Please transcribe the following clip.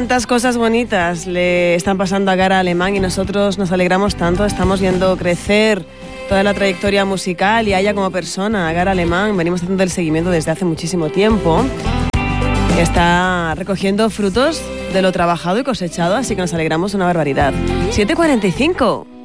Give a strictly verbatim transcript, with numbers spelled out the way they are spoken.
Cuántas cosas bonitas le están pasando a Gara Alemán y nosotros nos alegramos tanto. Estamos viendo crecer toda la trayectoria musical y a ella como persona, a Gara Alemán. Venimos haciendo el seguimiento desde hace muchísimo tiempo. Está recogiendo frutos de lo trabajado y cosechado, así que nos alegramos una barbaridad. siete cuarenta y cinco.